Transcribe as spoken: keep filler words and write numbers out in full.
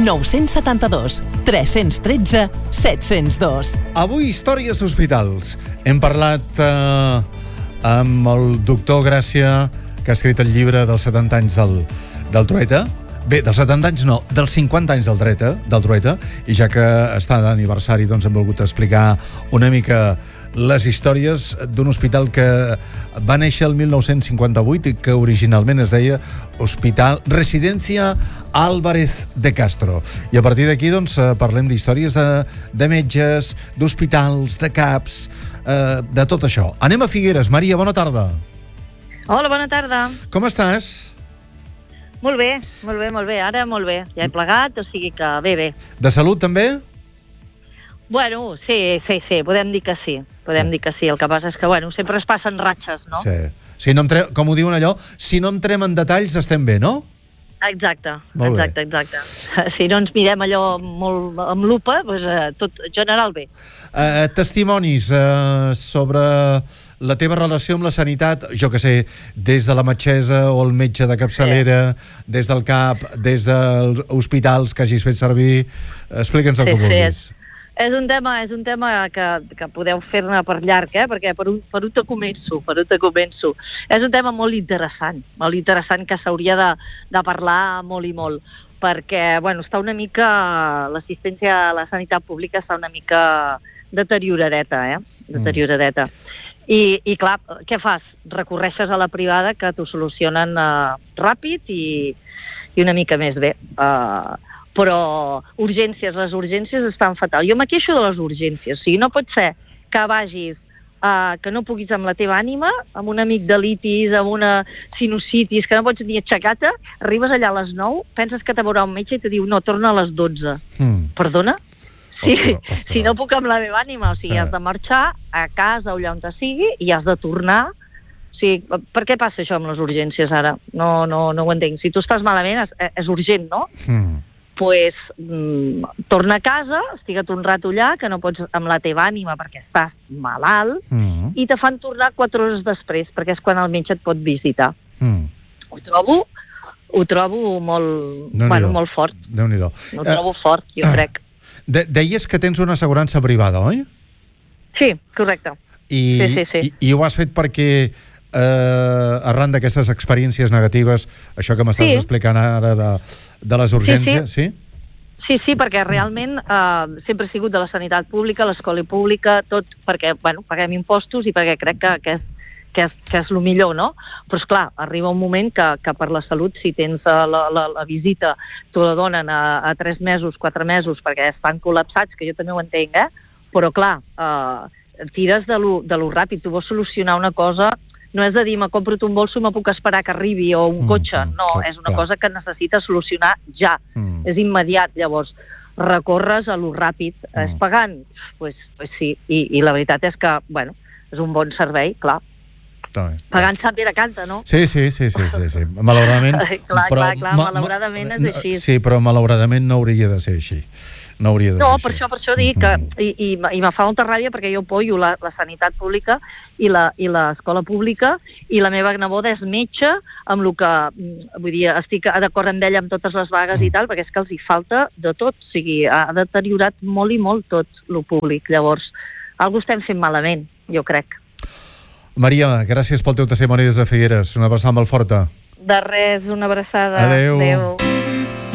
nou set dos, tres un tres, set zero dos. Avui, històries d'hospitals. Hem parlat eh, amb el doctor Gràcia, que ha escrit el llibre dels setanta anys del, del Trueta. Bé, dels setanta anys no, dels cinquanta anys del Trueta, del Trueta, i ja que està d'aniversari, doncs hem volgut explicar una mica les històries d'un hospital que va néixer el mil nou-cents cinquanta-vuit i que originalment es deia Hospital Residència Álvarez de Castro. I a partir d'aquí, doncs, parlem d'històries de, de metges, d'hospitals, de caps, eh, de tot això. Anem a Figueres. Maria, bona tarda. Hola, bona tarda. Com estàs? Molt bé, molt bé, molt bé. Ara molt bé. Ja he plegat, o sigui que bé, bé. De salut, també? Bueno, sí, sí, sí, podem dir que sí. Podem sí. dir que sí. El que passa és que, bueno, sempre es passen ratxes, no? Sí. Si no entrem, com ho diuen allò, si no entrem en detalls estem bé, no? Exacte, molt exacte, bé. exacte. Si no ens mirem allò molt amb lupa, doncs eh, tot general bé. Eh, testimonis eh, sobre la teva relació amb la sanitat, jo que sé, des de la metgessa o el metge de capçalera, sí. des del CAP, des dels hospitals que hagis fet servir, explica'ns el sí, que vulguis. Sí. És un tema, és un tema que, que podeu fer-ne per llarg, eh? Perquè per un, per un te començo, per un te començo. És un tema molt interessant, molt interessant que s'hauria de, de parlar molt i molt, perquè, bueno, està una mica, l'assistència a la sanitat pública està una mica deterioradeta, eh? Deterioradeta. Mm. I, I, clar, què fas? Recorreixes a la privada que t'ho solucionen uh, ràpid i, i una mica més bé. Uh, però urgències, les urgències estan fatal. Jo me queixo de les urgències, o sigui, no pot ser que vagis, uh, que no puguis amb la teva ànima, amb una amigdalitis, amb una sinusitis, que no pots ni aixecar-te, arribes allà a les nou, penses que te veurà un metge i te diu, no, torna a les dotze. Mm. Perdona? Sí, ostres, ostres. Si no puc amb la meva ànima, o sigui, sí. Has de marxar a casa o allà on te sigui i has de tornar. O sigui, per què passa això amb les urgències ara? No, no, no ho entenc. Si tu estàs malament, és, és urgent, no? Mm. Pues, mm, torna a casa, estigue't un rato allà, que no pots amb la teva ànima perquè estàs malalt, mm. i te fan tornar quatre hores després, perquè és quan el metge et pot visitar. Mm. Ho trobo, ho trobo molt, bueno, molt fort. Déu-n'hi-do. Ho trobo uh, fort, jo uh, crec. De deies que tens una assegurança privada, oi? Sí, correcte. I, sí, sí, sí. I, i ho has fet perquè... Uh, arran d'aquestes experiències negatives, això que m'estàs sí. explicant ara de, de les urgències, sí? Sí, sí, sí perquè realment uh, sempre he sigut de la sanitat pública, l'escola pública, tot perquè, bueno, paguem impostos i perquè crec que, que, és, que, és, que és el millor, no? Però, esclar, arriba un moment que, que per la salut, si tens uh, la, la, la visita, t'ho la donen a, a tres mesos, quatre mesos, perquè estan col·lapsats, que jo també ho entenc, eh? Però, clar, uh, tires de lo, de lo ràpid, tu vols solucionar una cosa... No és de dir, me compro un bolso, me puc esperar que arribi, o un cotxe. No, mm, és una clar. cosa que necessita solucionar ja. Mm. És immediat. Llavors, recorres a lo ràpid. Mm. És pagant? Pues, pues sí. I, I la veritat és que, bueno, és un bon servei, clar. També. Pagant Sant Pere canta, no? Sí, sí, sí, sí, sí, sí. Malauradament... clar, però, clar, clar, malauradament és així. Sí, però malauradament no hauria de ser així. No hauria de no, ser per així. això, per això dic que... I, i, i me fa molta ràbia perquè jo apoyo la, la sanitat pública i la i l'escola pública i la meva neboda és metge amb el que... Vull dir, estic d'acord amb ella amb totes les vagues mm. i tal, perquè és que els hi falta de tot. O sigui, ha deteriorat molt i molt tot el públic. Llavors, alguna estem fent malament, jo crec. Maria, gràcies pel teu testimoni des de Figueres. Una abraçada molt forta. De res, una abraçada. Adéu. Adéu.